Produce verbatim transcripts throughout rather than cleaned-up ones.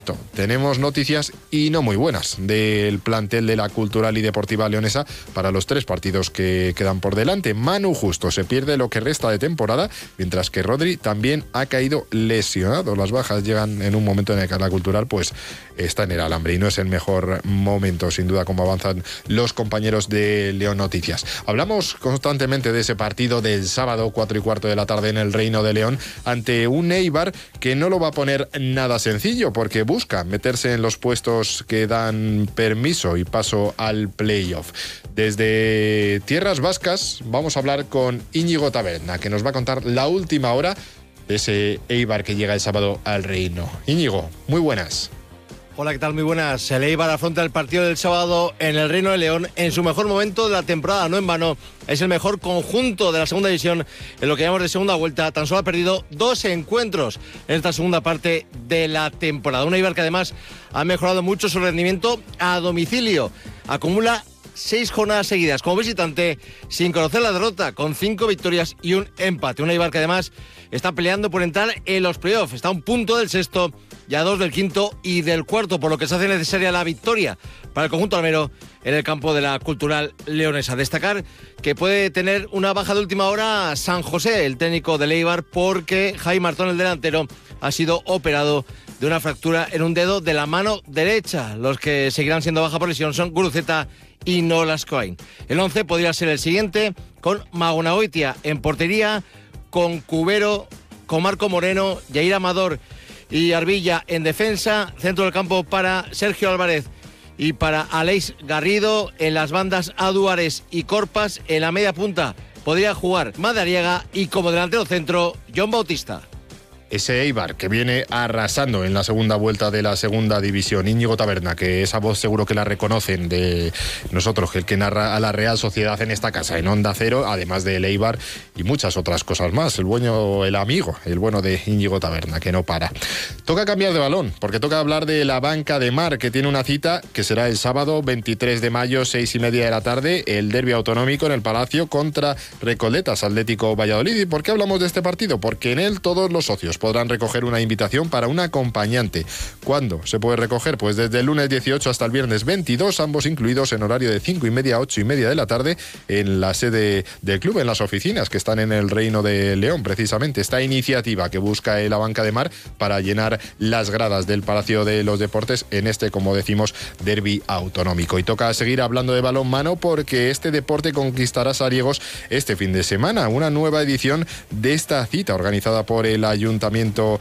Tenemos noticias y no muy buenas del plantel de la Cultural y Deportiva Leonesa para los tres partidos que quedan por delante. Manu Justo se pierde lo que resta de temporada, mientras que Rodri también ha caído lesionado. Las bajas llegan en un momento en el que la Cultural pues está en el alambre y no es el mejor momento, sin duda, como avanzan los compañeros de León Noticias. Hablamos constantemente de ese partido del sábado, cuatro y cuarto de la tarde en el Reino de León, ante un Eibar que no lo va a poner nada sencillo, porque busca meterse en los puestos que dan permiso y paso al playoff. Desde tierras vascas vamos a hablar con Íñigo Taberna, que nos va a contar la última hora de ese Eibar que llega el sábado al Reino. Íñigo, muy buenas. Hola, ¿qué tal? Muy buenas. El Eibar afronta el partido del sábado en el Reino de León en su mejor momento de la temporada, no en vano. Es el mejor conjunto de la segunda división en lo que llamamos de segunda vuelta. Tan solo ha perdido dos encuentros en esta segunda parte de la temporada. Un Eibar que además ha mejorado mucho su rendimiento a domicilio. Acumula seis jornadas seguidas como visitante sin conocer la derrota, con cinco victorias y un empate. Un Eibar que además está peleando por entrar en los playoffs. Está a un punto del sexto y a dos del quinto y del cuarto, por lo que se hace necesaria la victoria para el conjunto almero en el campo de la Cultural leonesa. Destacar que puede tener una baja de última hora San José, el técnico del Eibar, porque Jaime Martón, el delantero, ha sido operado de una fractura en un dedo de la mano derecha. Los que seguirán siendo baja por lesión son Guruceta y Nolas Coain. El once podría ser el siguiente, con Magonagoitia en portería, con Cubero, con Marco Moreno, Yair Amador y Arbilla en defensa, centro del campo para Sergio Álvarez y para Aleix Garrido, en las bandas Aduares y Corpas, en la media punta podría jugar Madariaga y como delantero centro John Bautista. Ese Eibar que viene arrasando en la segunda vuelta de la segunda división. Íñigo Taberna, que esa voz seguro que la reconocen de nosotros, el que narra a la Real Sociedad en esta casa, en Onda Cero, además del Eibar y muchas otras cosas más. El bueno, el amigo, el bueno de Íñigo Taberna, que no para. Toca cambiar de balón, porque toca hablar de la Banca de Mar, que tiene una cita que será el sábado veintitrés de mayo, seis y media de la tarde, el derbi autonómico en el Palacio contra Recoletas Atlético Valladolid. ¿Y por qué hablamos de este partido? Porque en él todos los socios podrán recoger una invitación para un acompañante. ¿Cuándo se puede recoger? Pues desde el lunes dieciocho hasta el viernes veintidós, ambos incluidos en horario de cinco y media a ocho y media de la tarde en la sede del club, en las oficinas que están en el Reino de León, precisamente. Esta iniciativa que busca la Banca de Mar para llenar las gradas del Palacio de los Deportes en este, como decimos, derbi autonómico. Y toca seguir hablando de balonmano, porque este deporte conquistará Sariegos este fin de semana. Una nueva edición de esta cita organizada por el Ayuntamiento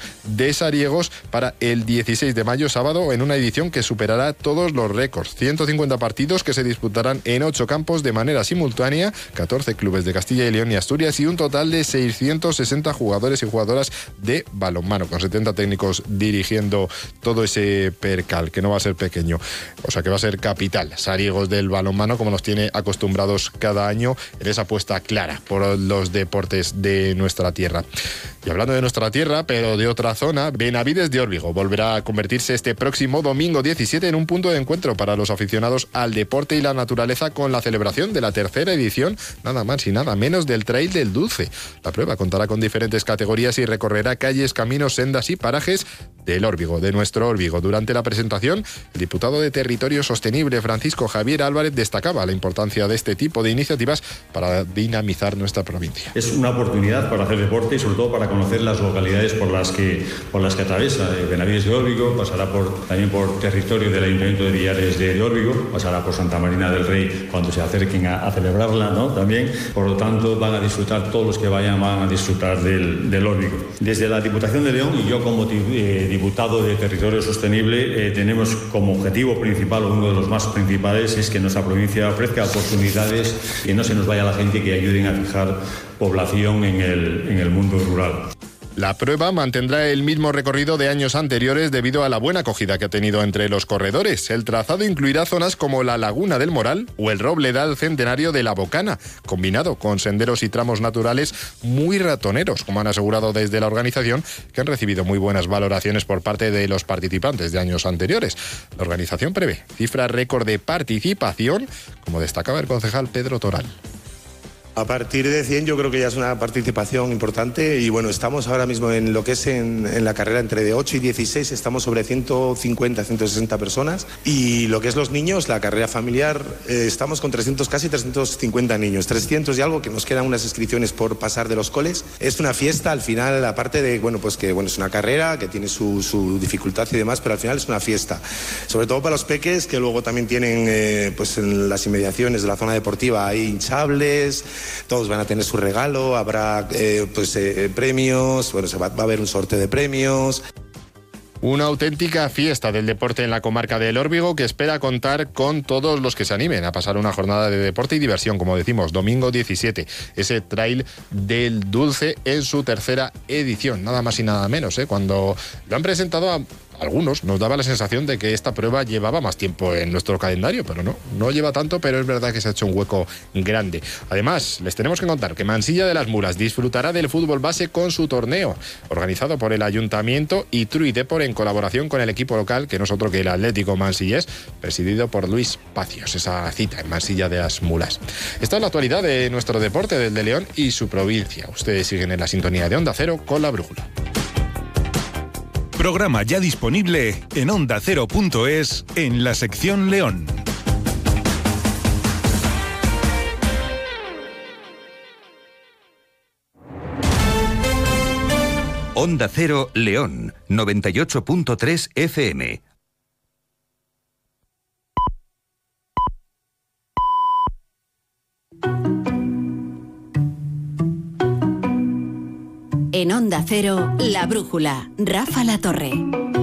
de Sariegos para el dieciséis de mayo, sábado, en una edición que superará todos los récords. ciento cincuenta partidos que se disputarán en ocho campos de manera simultánea, catorce clubes de Castilla y León y Asturias y un total de seiscientos sesenta jugadores y jugadoras de balonmano, con setenta técnicos dirigiendo todo ese percal, que no va a ser pequeño, o sea que va a ser capital Sariegos del balonmano, como nos tiene acostumbrados cada año en esa apuesta clara por los deportes de nuestra tierra. Y hablando de nuestra tierra, pero de otra zona, Benavides de Órbigo volverá a convertirse este próximo domingo diecisiete en un punto de encuentro para los aficionados al deporte y la naturaleza, con la celebración de la tercera edición, nada más y nada menos, del Trail del Dulce. La prueba contará con diferentes categorías y recorrerá calles, caminos, sendas y parajes del Órbigo, de nuestro Órbigo. Durante la presentación, el diputado de Territorio Sostenible, Francisco Javier Álvarez, destacaba la importancia de este tipo de iniciativas para dinamizar nuestra provincia. Es una oportunidad para hacer deporte y sobre todo para conocer las localidades por las que, por las que atraviesa. Benavides de Órbigo pasará por, también por territorio del Ayuntamiento de Villares de, de Órbigo, pasará por Santa Marina del Rey cuando se acerquen a, a celebrarla, ¿no? También, por lo tanto, van a disfrutar, todos los que vayan van a disfrutar del, del Órbigo. Desde la Diputación de León y yo como eh, diputado de Territorio Sostenible eh, tenemos como objetivo principal, o uno de los más principales, es que nuestra provincia ofrezca oportunidades, que no se nos vaya la gente, que ayuden a fijar población en el, en el mundo rural. La prueba mantendrá el mismo recorrido de años anteriores debido a la buena acogida que ha tenido entre los corredores. El trazado incluirá zonas como la Laguna del Moral o el Robledal Centenario de la Bocana, combinado con senderos y tramos naturales muy ratoneros, como han asegurado desde la organización, que han recibido muy buenas valoraciones por parte de los participantes de años anteriores. La organización prevé cifra récord de participación, como destacaba el concejal Pedro Toral. A partir de cien yo creo que ya es una participación importante y bueno, estamos ahora mismo en lo que es en, en la carrera entre de ocho y dieciséis, estamos sobre ciento cincuenta, ciento sesenta personas y lo que es los niños, la carrera familiar, eh, estamos con trescientos, casi trescientos cincuenta niños, trescientos y algo, que nos quedan unas inscripciones por pasar de los coles. Es una fiesta al final, aparte de, bueno, pues que bueno, es una carrera que tiene su, su dificultad y demás, pero al final es una fiesta, sobre todo para los peques que luego también tienen, eh, pues en las inmediaciones de la zona deportiva hay hinchables. Todos van a tener su regalo, habrá eh, pues, eh, premios, bueno, se va, va a haber un sorteo de premios. Una auténtica fiesta del deporte en la comarca del Órbigo que espera contar con todos los que se animen a pasar una jornada de deporte y diversión, como decimos, domingo diecisiete, ese Trail del Dulce en su tercera edición, nada más y nada menos, ¿eh? Cuando lo han presentado a algunos nos daba la sensación de que esta prueba llevaba más tiempo en nuestro calendario, pero no, no lleva tanto, pero es verdad que se ha hecho un hueco grande. Además, les tenemos que contar que Mansilla de las Mulas disfrutará del fútbol base con su torneo, organizado por el Ayuntamiento y Trui Depor en colaboración con el equipo local, que no es otro que el Atlético Mansillés, presidido por Luis Pacios, esa cita en Mansilla de las Mulas. Esta es la actualidad de nuestro deporte, del de León y su provincia. Ustedes siguen en la sintonía de Onda Cero con La Brújula. Programa ya disponible en onda cero punto es en la sección León. Onda Cero León, noventa y ocho punto tres F M. En Onda Cero, La Brújula, Rafa La Torre.